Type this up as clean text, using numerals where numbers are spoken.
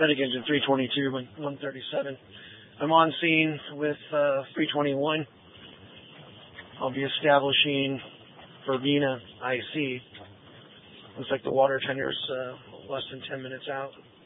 Medic engine 322, 137. I'm on scene with 321. I'll be establishing Verbena IC. Looks like the water tender's less than 10 minutes out.